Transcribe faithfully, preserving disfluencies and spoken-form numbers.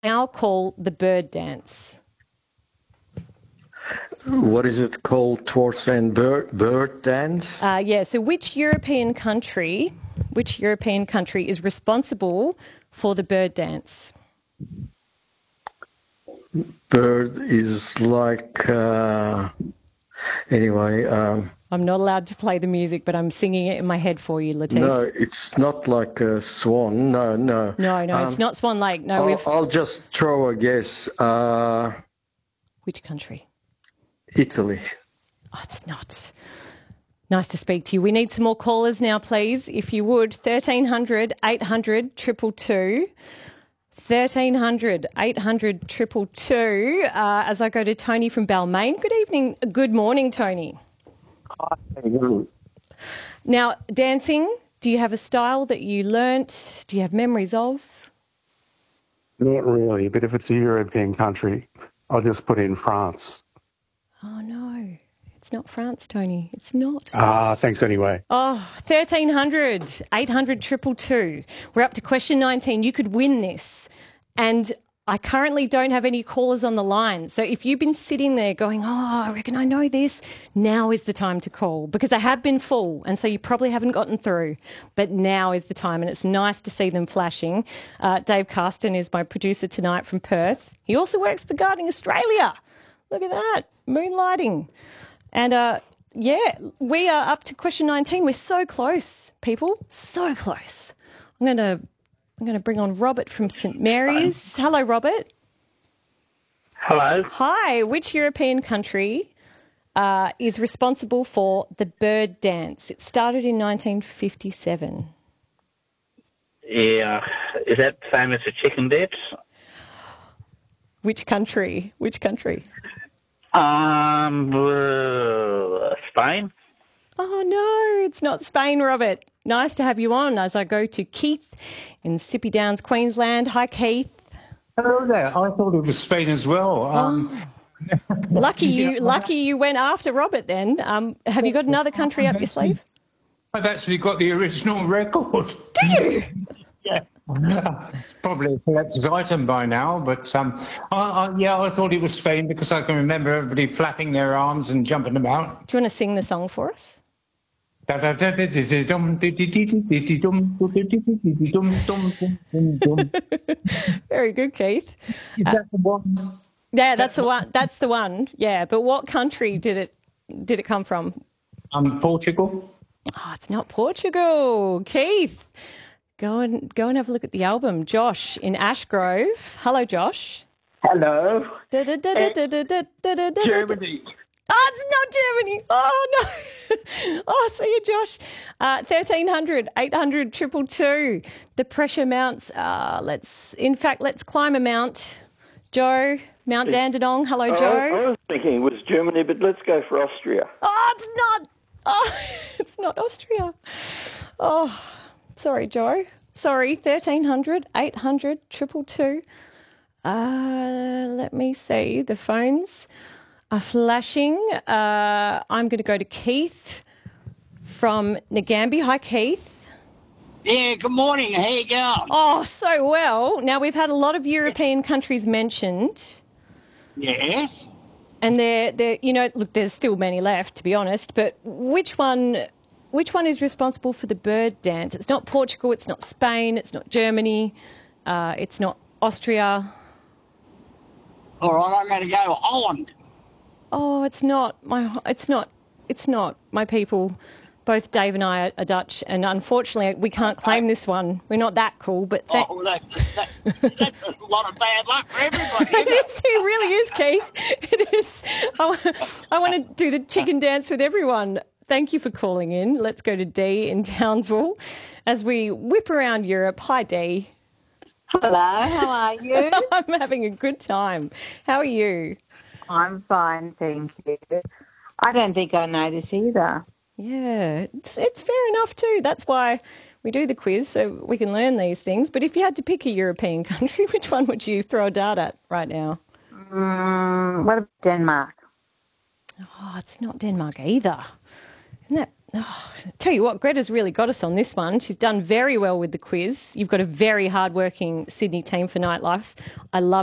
now call the bird dance? What is it called? Towards and bird, bird dance? Uh, yeah, so which European country, which European country is responsible for the bird dance? Bird is like... Uh, anyway... Um, I'm not allowed to play the music, but I'm singing it in my head for you, Latif. No, it's not like a swan. No, no. No, no, um, it's not Swan Lake. No, I'll, we've... I'll just throw a guess. Uh, Which country? Italy. Oh, it's not. Nice to speak to you. We need some more callers now, please, if you would. thirteen hundred, eight hundred, two two two. thirteen hundred, eight hundred, two two two. Uh, as I go to Tony from Balmain. Good evening. Good morning, Tony. Hi. Now, dancing, do you have a style that you learnt? Do you have memories of? Not really, but if it's a European country, I'll just put in France. Oh, no. It's not France, Tony. It's not. Ah, thanks anyway. Oh, thirteen hundred, eight hundred, two two two. We're up to question nineteen. You could win this. And I currently don't have any callers on the line. So if you've been sitting there going, oh, I reckon I know this, now is the time to call because they have been full. And so you probably haven't gotten through. But now is the time. And it's nice to see them flashing. Uh, Dave Carston is my producer tonight from Perth. He also works for Guarding Australia. Look at that. Moonlighting. And, uh, yeah, we are up to question nineteen. We're so close, people. So close. I'm going to I'm going to bring on Robert from St Mary's. Hello, Robert. Hello. Hi. Which European country uh, is responsible for the bird dance? It started in nineteen fifty-seven. Yeah. Is that famous for chicken dips? Which country? Which country? Um, uh, Spain. Oh, no, it's not Spain, Robert. Nice to have you on as I go to Keith in Sippy Downs, Queensland. Hi, Keith. Hello there. I thought it was Spain as well. Um, oh. Lucky you lucky you went after Robert then. Um, have you got another country up your sleeve? I've actually got the original record. Do you? Yeah. It's probably a collector's item by now, but um, I, I, yeah, I thought it was Spain because I can remember everybody flapping their arms and jumping about. Do you want to sing the song for us? Very good, Keith. Is that the one? Yeah, that's the one. That's the one. Yeah, but what country did it did it come from? Um, Portugal. Oh, it's not Portugal, Keith. Go and go and have a look at the album. Josh in Ashgrove. Hello, Josh. Hello. Germany. Oh, it's not Germany. Oh, no. Oh, see you, Josh. Uh, thirteen hundred, eight hundred, two two two. The pressure mounts. Uh, let's, in fact, let's climb a mount. Joe, Mount Dandenong. Hello, Joe. I, I was thinking it was Germany, but let's go for Austria. Oh, it's not. Oh, it's not Austria. Oh, sorry, Joe. Sorry, thirteen hundred, eight hundred, two two two. Uh, let me see. The phones are flashing. Uh, I'm going to go to Keith from Nagambie. Hi, Keith. Yeah, good morning. How you going? Oh, so well. Now, we've had a lot of European countries mentioned. Yes. And they're, they're, you know, look, there's still many left, to be honest, but which one, which one is responsible for the bird dance? It's not Portugal, it's not Spain, it's not Germany, uh, it's not Austria. All right, I'm going to go Holland. Oh, it's not my, it's not, it's not my people. Both Dave and I are, are Dutch, and unfortunately we can't claim this one. We're not that cool, but th- oh, that, that, that's a lot of bad luck for everybody. It is. It really is, Keith. It is. I, I want to do the chicken dance with everyone. Thank you for calling in. Let's go to Dee in Townsville as we whip around Europe. Hi, Dee. Hello. How are you? I'm having a good time. How are you? I'm fine, thank you. I don't think I know this either. Yeah, it's, it's fair enough too. That's why we do the quiz, so we can learn these things. But if you had to pick a European country, which one would you throw a dart at right now? Mm, what about Denmark? Oh, it's not Denmark either. Isn't that Tell you what, Greta's really got us on this one. She's done very well with the quiz. You've got a very hard-working Sydney team for Nightlife. I love